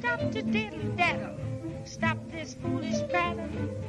stop to diddle daddle. Stop this foolish prattle.